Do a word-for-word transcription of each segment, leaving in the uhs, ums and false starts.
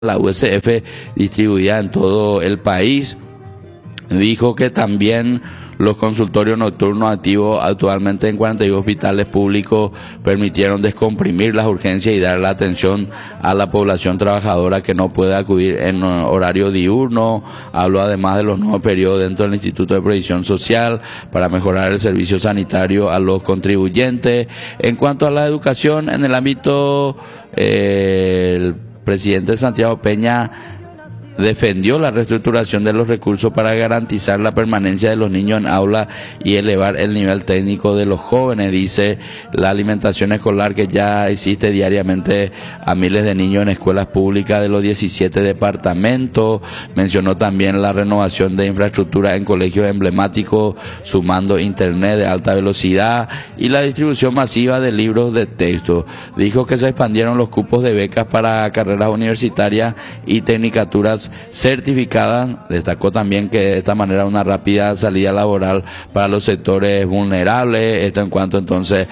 la U S F distribuida en todo el país. Dijo que también los consultorios nocturnos activos actualmente en cuarenta y dos hospitales públicos permitieron descomprimir las urgencias y dar la atención a la población trabajadora que no puede acudir en horario diurno. Habló además de los nuevos periodos dentro del Instituto de Previsión Social para mejorar el servicio sanitario a los contribuyentes. En cuanto a la educación, en el ámbito, eh, el presidente Santiago Peña defendió la reestructuración de los recursos para garantizar la permanencia de los niños en aula y elevar el nivel técnico de los jóvenes. Dice, la alimentación escolar que ya existe diariamente a miles de niños en escuelas públicas de los diecisiete departamentos. Mencionó también la renovación de infraestructura en colegios emblemáticos, sumando internet de alta velocidad y la distribución masiva de libros de texto. Dijo que se expandieron los cupos de becas para carreras universitarias y tecnicaturas certificadas. Destacó también que de esta manera una rápida salida laboral para los sectores vulnerables. Esto en cuanto entonces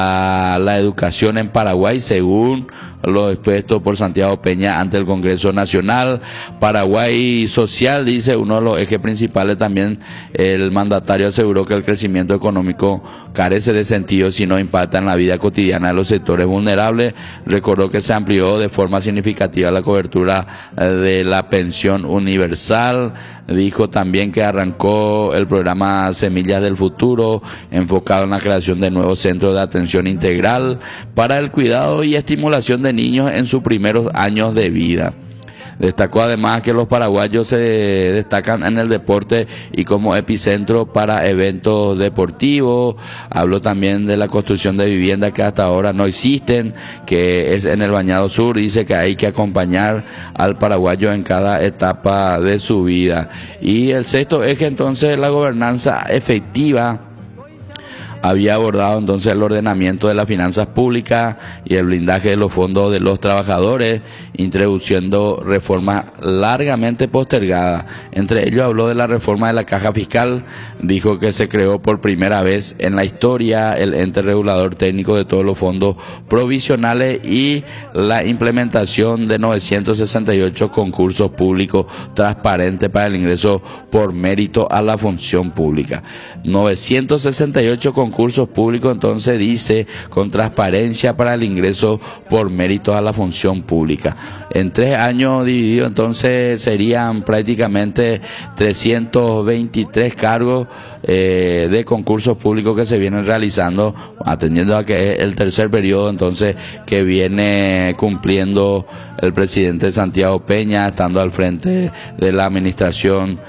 a la educación en Paraguay, según lo expuesto por Santiago Peña ante el Congreso Nacional. Paraguay social, dice, uno de los ejes principales. También el mandatario aseguró que el crecimiento económico carece de sentido si no impacta en la vida cotidiana de los sectores vulnerables. Recordó que se amplió de forma significativa la cobertura de la pensión universal. Dijo también que arrancó el programa Semillas del Futuro, enfocado en la creación de nuevos centros de atención integral para el cuidado y estimulación de niños en sus primeros años de vida. Destacó además que los paraguayos se destacan en el deporte y como epicentro para eventos deportivos. Habló también de la construcción de viviendas que hasta ahora no existen, que es en el Bañado Sur. Dice que hay que acompañar al paraguayo en cada etapa de su vida. Y el sexto eje, entonces, la gobernanza efectiva. Había abordado entonces el ordenamiento de las finanzas públicas y el blindaje de los fondos de los trabajadores, introduciendo reformas largamente postergadas. Entre ellos habló de la reforma de la caja fiscal. Dijo que se creó por primera vez en la historia el ente regulador técnico de todos los fondos provisionales y la implementación de novecientos sesenta y ocho concursos públicos transparentes para el ingreso por mérito a la función pública. novecientos sesenta y ocho concursos concursos públicos, entonces dice, con transparencia para el ingreso por mérito a la función pública. En tres años divididos, entonces serían prácticamente trescientos veintitrés cargos eh, de concursos públicos que se vienen realizando, atendiendo a que es el tercer periodo entonces que viene cumpliendo el presidente Santiago Peña, estando al frente de la administración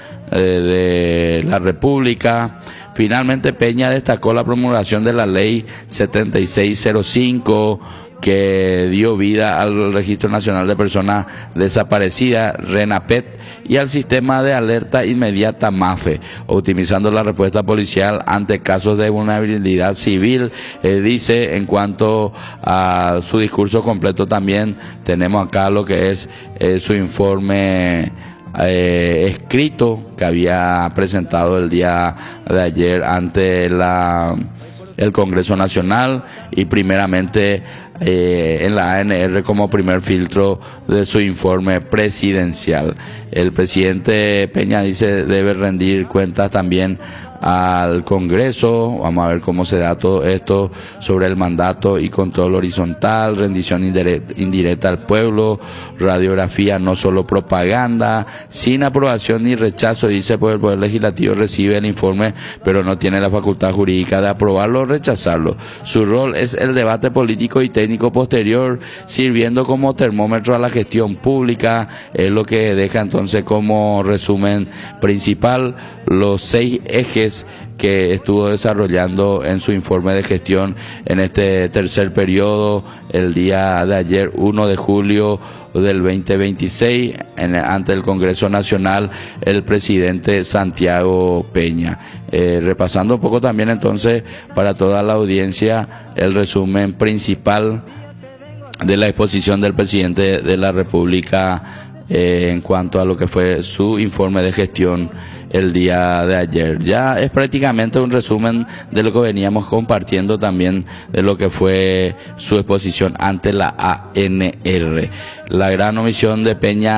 eh, de la República. Finalmente, Peña destacó la promulgación de la ley setenta y seis cero cinco, que dio vida al Registro Nacional de Personas Desaparecidas, RENAPET, y al sistema de alerta inmediata MAFE, optimizando la respuesta policial ante casos de vulnerabilidad civil. Eh, dice, en cuanto a su discurso completo, también tenemos acá lo que es eh, su informe Eh, escrito que había presentado el día de ayer ante la el Congreso Nacional, y primeramente eh, en la A N R como primer filtro de su informe presidencial. El presidente Peña dice debe rendir cuentas también al Congreso. Vamos a ver cómo se da todo esto sobre el mandato y control horizontal, rendición indirecta, indirecta al pueblo, radiografía, no solo propaganda, sin aprobación ni rechazo. Dice, pues el Poder Legislativo recibe el informe, pero no tiene la facultad jurídica de aprobarlo o rechazarlo. Su rol es el debate político y técnico posterior, sirviendo como termómetro a la gestión pública. Es lo que deja entonces como resumen principal los seis ejes que estuvo desarrollando en su informe de gestión en este tercer periodo, el día de ayer, uno de julio del veinte veintiséis, en, ante el Congreso Nacional, el presidente Santiago Peña. Eh, repasando un poco también entonces para toda la audiencia el resumen principal de la exposición del presidente de la República eh, en cuanto a lo que fue su informe de gestión el día de ayer. Ya es prácticamente un resumen de lo que veníamos compartiendo también de lo que fue su exposición ante la A N R. La gran omisión de Peña